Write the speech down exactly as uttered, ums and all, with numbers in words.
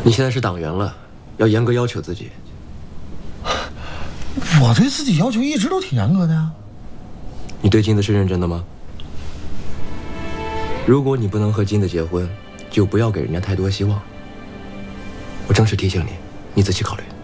你现在是党员了，要严格要求自己。 我对自己要求一直都挺严格的呀。 你对金子是认真的吗？如果你不能和金子结婚，就不要给人家太多希望。我正式提醒你，你仔细考虑。